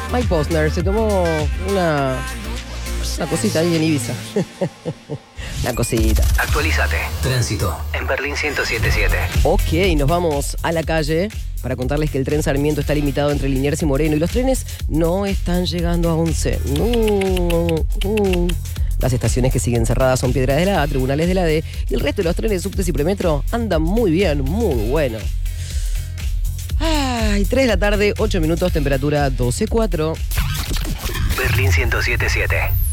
Mike Posner se tomó una cosita ahí en Ibiza. Una cosita. Actualízate. Tránsito en Berlín 107.7. Ok, nos vamos a la calle para contarles que el tren Sarmiento está limitado entre Liniers y Moreno y los trenes no están llegando a 11. Las estaciones que siguen cerradas son Piedra de la A, Tribunales de la D, y el resto de los trenes subtes y premetro andan muy bien, muy bueno. Ay, 3 de la tarde, 8 minutos, temperatura 12,4. Berlín 107.7.